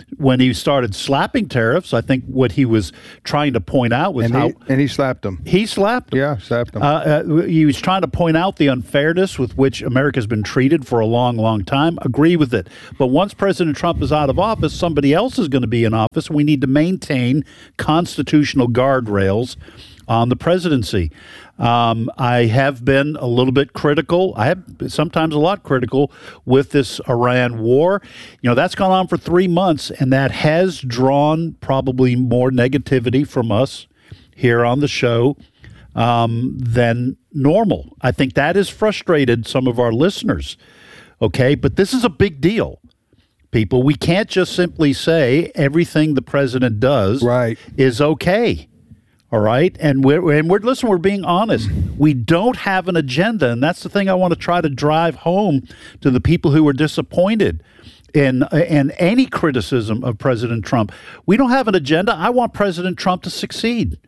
[SPEAKER 18] when he started slapping tariffs, I think what he was trying to point out was
[SPEAKER 16] and
[SPEAKER 18] how
[SPEAKER 16] he, and he slapped them.
[SPEAKER 18] He slapped them.
[SPEAKER 16] Yeah, slapped them.
[SPEAKER 18] Uh, uh, he was trying to point out the unfairness with which America's been treated for a long, long time. Agree with it. But once President Trump is out of office, somebody else is going to be in office. We need to maintain constitutional guardrails on the presidency. Um, I have been a little bit critical. I have sometimes a lot critical with this Iran war. You know, that's gone on for three months, and that has drawn probably more negativity from us here on the show um, than normal. I think that has frustrated some of our listeners. Okay, but this is a big deal. People, we can't just simply say everything the president does right. is okay. All right. And we're, and we're, listen, we're being honest. We don't have an agenda. And that's the thing I want to try to drive home to the people who are disappointed in, in any criticism of President Trump. We don't have an agenda. I want President Trump to succeed.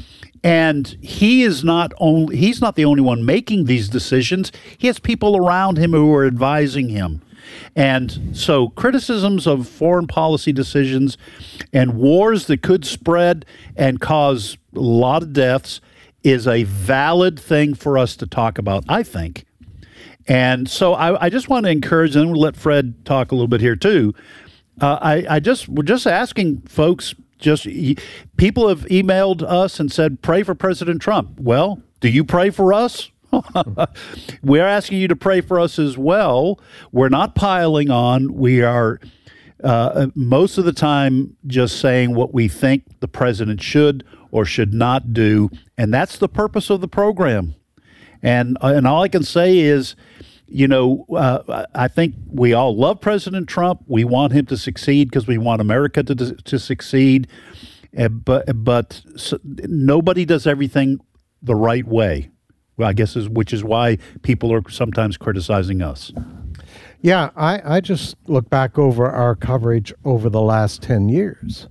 [SPEAKER 18] And he is not only, he's not the only one making these decisions. He has people around him who are advising him. And so criticisms of foreign policy decisions and wars that could spread and cause a lot of deaths is a valid thing for us to talk about, I think. And so I, I just want to encourage, and we'll let Fred talk a little bit here too. Uh, I, I just, we're just asking folks, just people have emailed us and said, pray for President Trump. Well, do you pray for us? We're asking you to pray for us as well. We're not piling on. We are uh, most of the time just saying what we think the president should or should not do, and that's the purpose of the program. And and all I can say is, you know, uh, I think we all love President Trump. We want him to succeed because we want America to to succeed. Uh, but but so, nobody does everything the right way. Well, I guess is which is why people are sometimes criticizing us.
[SPEAKER 17] Yeah, I, I just look back over our coverage over the last ten years.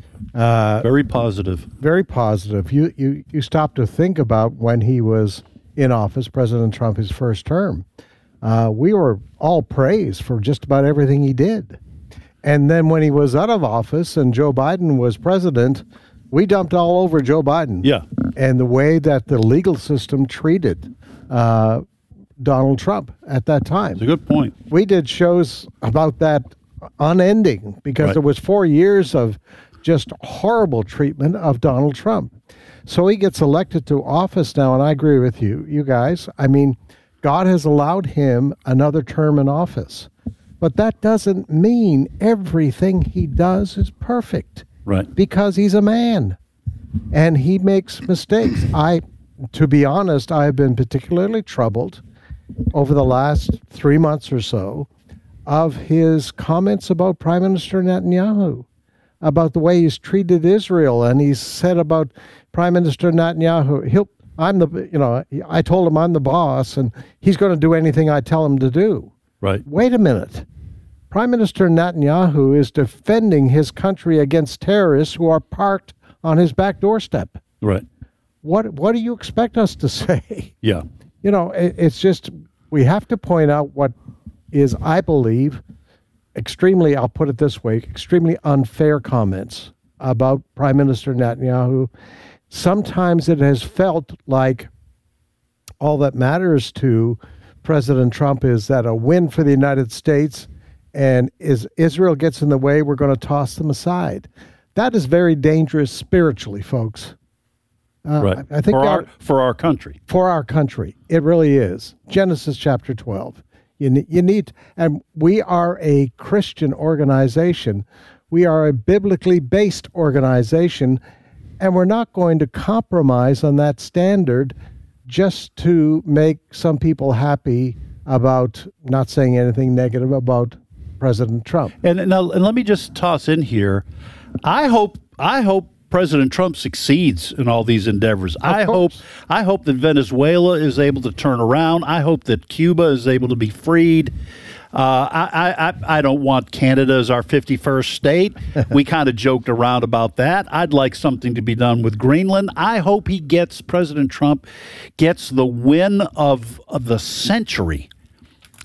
[SPEAKER 17] Uh,
[SPEAKER 18] very positive.
[SPEAKER 17] Very positive. You, you you stop to think about when he was in office, President Trump, his first term. Uh, we were all praised for just about everything he did. And then when he was out of office and Joe Biden was president, we dumped all over Joe Biden.
[SPEAKER 18] Yeah.
[SPEAKER 17] And the way that the legal system treated uh, Donald Trump at that time.
[SPEAKER 18] It's a good point.
[SPEAKER 17] We did shows about that unending because
[SPEAKER 18] right.
[SPEAKER 17] there was four years of just horrible treatment of Donald Trump. So he gets elected to office now, and I agree with you, you guys. I mean, God has allowed him another term in office. But that doesn't mean everything he does is perfect.
[SPEAKER 18] Right.
[SPEAKER 17] Because he's a man and he makes mistakes. I, to be honest, I've been particularly troubled over the last three months or so of his comments about Prime Minister Netanyahu, about the way he's treated Israel. And he's said about Prime Minister Netanyahu, he'll, I'm the, you know, I told him I'm the boss and he's going to do anything I tell him to do.
[SPEAKER 18] Right.
[SPEAKER 17] Wait a minute. Prime Minister Netanyahu is defending his country against terrorists who are parked on his back doorstep.
[SPEAKER 18] Right.
[SPEAKER 17] What What do you expect us to say?
[SPEAKER 18] Yeah.
[SPEAKER 17] You know, it, it's just, we have to point out what is, I believe, extremely, I'll put it this way, extremely unfair comments about Prime Minister Netanyahu. Sometimes it has felt like all that matters to President Trump is that a win for the United States, and is Israel gets in the way, we're going to toss them aside. That is very dangerous spiritually, folks. Uh,
[SPEAKER 18] right.
[SPEAKER 17] I, I think
[SPEAKER 18] for
[SPEAKER 17] that,
[SPEAKER 18] our for our country.
[SPEAKER 17] For our country, it really is. Genesis chapter twelve. You you need, and we are a Christian organization. We are a biblically based organization, and we're not going to compromise on that standard just to make some people happy about not saying anything negative about President Trump.
[SPEAKER 18] And now, and let me just toss in here, I hope I hope President Trump succeeds in all these endeavors.
[SPEAKER 17] Of
[SPEAKER 18] I
[SPEAKER 17] course.
[SPEAKER 18] hope I hope that Venezuela is able to turn around. I hope that Cuba is able to be freed. Uh, I, I I don't want Canada as our fifty-first state. We kind of joked around about that. I'd like something to be done with Greenland. I hope he gets, President Trump gets the win of, of the century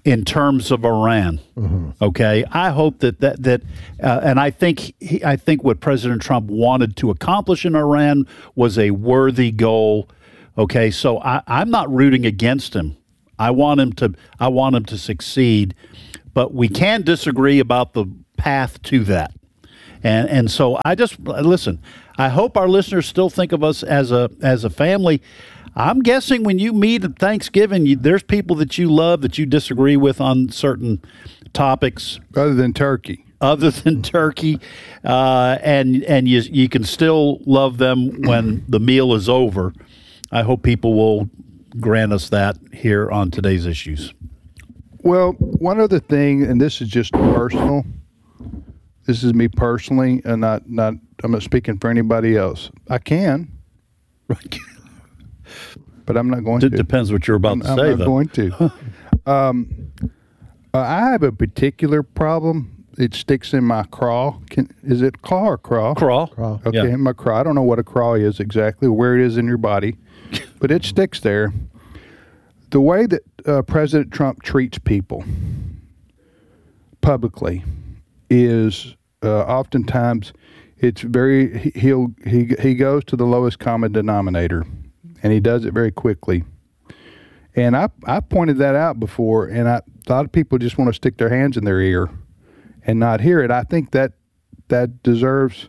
[SPEAKER 18] in terms of Iran. Mm-hmm. Okay, I hope that that that, uh, and I think he, I think what President Trump wanted to accomplish in Iran was a worthy goal. Okay, so I, I'm not rooting against him. I want him to. I want him to succeed, but we can disagree about the path to that. And and so I just listen. I hope our listeners still think of us as a as a family. I'm guessing when you meet at Thanksgiving, you, there's people that you love that you disagree with on certain topics,
[SPEAKER 16] other than turkey.
[SPEAKER 18] Other than turkey, uh, and and you you can still love them when the meal is over. I hope people will grant us that here on Today's Issues.
[SPEAKER 16] Well, one other thing, and this is just personal. This is me personally, and not not I'm not speaking for anybody else. I can,
[SPEAKER 18] right?
[SPEAKER 16] But I'm not going
[SPEAKER 18] it
[SPEAKER 16] to. It
[SPEAKER 18] depends what you're about
[SPEAKER 16] I'm,
[SPEAKER 18] to
[SPEAKER 16] I'm
[SPEAKER 18] say.
[SPEAKER 16] I'm not
[SPEAKER 18] though.
[SPEAKER 16] going to. um, uh, I have a particular problem. It sticks in my craw. Can, is it claw or craw?
[SPEAKER 18] Craw.
[SPEAKER 16] Craw. Okay,
[SPEAKER 18] Yeah.
[SPEAKER 16] in my craw. I don't know what a craw is exactly, where it is in your body, but it sticks there. The way that uh, President Trump treats people publicly is uh, oftentimes it's very he, he'll he he goes to the lowest common denominator, and he does it very quickly. And I I pointed that out before, and I, a lot of people just want to stick their hands in their ear and not hear it. I think that that deserves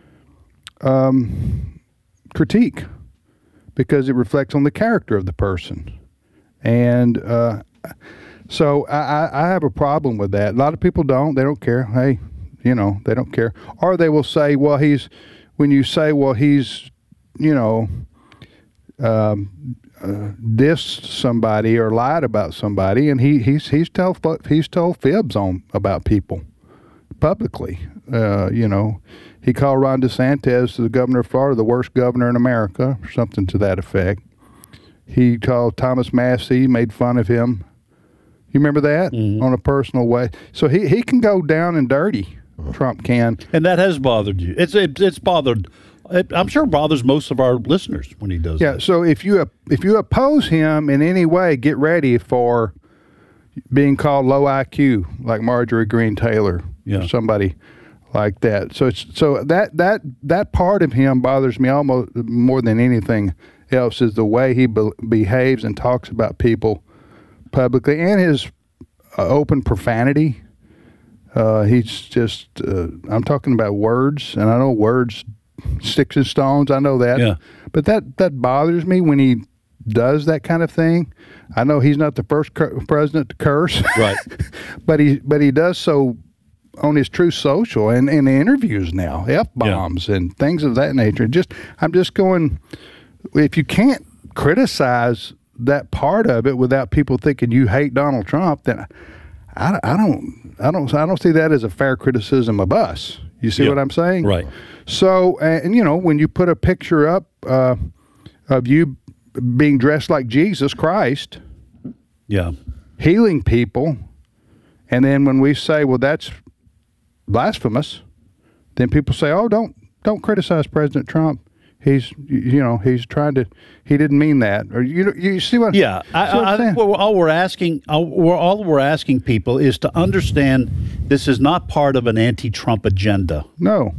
[SPEAKER 16] um, critique because it reflects on the character of the person. And uh, so I, I have a problem with that. A lot of people don't. They don't care. Hey, you know, they don't care. Or they will say, well, he's, when you say, well, he's, you know, um, uh, dissed somebody or lied about somebody, and he, he's he's told he's told fibs on about people publicly. Uh, you know, he called Ron DeSantis, the governor of Florida, the worst governor in America, or something to that effect. He called Thomas Massey, made fun of him. You remember that? Mm-hmm. On a personal way. So he, he can go down and dirty. Trump can.
[SPEAKER 18] And that has bothered you. It's it, it's bothered. It, I'm sure it bothers most of our listeners when he does
[SPEAKER 16] yeah,
[SPEAKER 18] that.
[SPEAKER 16] So if you if you oppose him in any way, get ready for being called low I Q, like Marjorie Greene Taylor
[SPEAKER 18] yeah.
[SPEAKER 16] or somebody like that. So it's, so that that that part of him bothers me almost more than anything else, is the way he be- behaves and talks about people publicly, and his uh, open profanity. Uh, he's just, uh, I'm talking about words, and I know words, sticks and stones, I know that.
[SPEAKER 18] Yeah.
[SPEAKER 16] But that, that bothers me when he does that kind of thing. I know he's not the first cur- president to curse.
[SPEAKER 18] Right.
[SPEAKER 16] but he but he does so on his Truth Social and in interviews now, F-bombs yeah. and things of that nature. Just I'm just going, if you can't criticize that part of it without people thinking you hate Donald Trump, then I, I don't I don't I don't see that as a fair criticism of us. You see
[SPEAKER 18] yep.
[SPEAKER 16] what I'm saying?
[SPEAKER 18] Right.
[SPEAKER 16] So and you know, when you put a picture up uh, of you being dressed like Jesus Christ,
[SPEAKER 18] yeah,
[SPEAKER 16] healing people, and then when we say, well, that's blasphemous, then people say, oh, don't don't criticize President Trump. He's, you know, he's trying to, he didn't mean that. Or you you see what?
[SPEAKER 18] Yeah, I,
[SPEAKER 16] what
[SPEAKER 18] I think well, all we're asking, all we're, all we're asking people is to understand this is not part of an anti-Trump agenda.
[SPEAKER 16] No.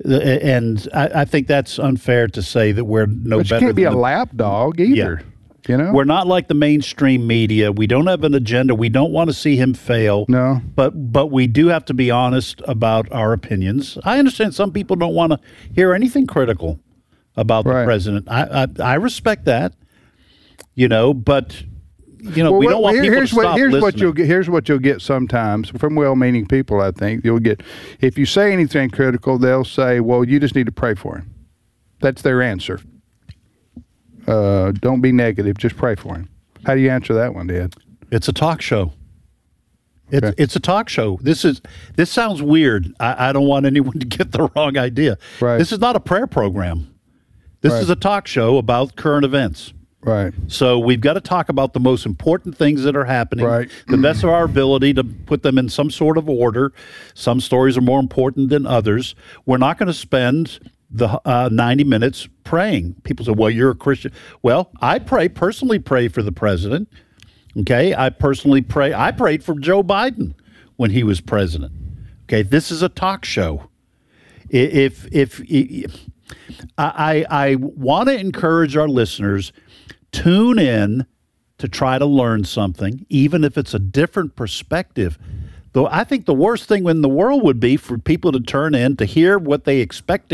[SPEAKER 18] And I, I think that's unfair to say that we're no
[SPEAKER 16] but
[SPEAKER 18] better.
[SPEAKER 16] You can't be
[SPEAKER 18] than
[SPEAKER 16] a
[SPEAKER 18] the,
[SPEAKER 16] lapdog either.
[SPEAKER 18] Yeah.
[SPEAKER 16] You know,
[SPEAKER 18] we're not like the mainstream media. We don't have an agenda. We don't want to see him fail.
[SPEAKER 16] No,
[SPEAKER 18] but but we do have to be honest about our opinions. I understand some people don't want to hear anything critical about right. the president. I, I I respect that. You know, but you know
[SPEAKER 16] well,
[SPEAKER 18] we
[SPEAKER 16] well,
[SPEAKER 18] don't want
[SPEAKER 16] here,
[SPEAKER 18] people
[SPEAKER 16] here's
[SPEAKER 18] to stop
[SPEAKER 16] what, here's
[SPEAKER 18] listening.
[SPEAKER 16] what you'll get. Here's what you'll get sometimes from well-meaning people. I think you'll get if you say anything critical, they'll say, "Well, you just need to pray for him." That's their answer. Uh, don't be negative. Just pray for him. How do you answer that one, Dad?
[SPEAKER 18] It's a talk show. It's, okay. it's a talk show. This is this sounds weird. I, I don't want anyone to get the wrong idea.
[SPEAKER 16] Right.
[SPEAKER 18] This is not a prayer program. This
[SPEAKER 16] right.
[SPEAKER 18] is a talk show about current events.
[SPEAKER 16] Right.
[SPEAKER 18] So we've got to talk about the most important things that are happening.
[SPEAKER 16] Right.
[SPEAKER 18] The best of our ability to put them in some sort of order. Some stories are more important than others. We're not going to spend the uh, ninety minutes praying. People say, well, you're a Christian. Well, I pray, personally pray for the president. Okay, I personally pray. I prayed for Joe Biden when he was president. Okay, this is a talk show. If if, if I I want to encourage our listeners, tune in to try to learn something, even if it's a different perspective. Though I think the worst thing in the world would be for people to turn in to hear what they expect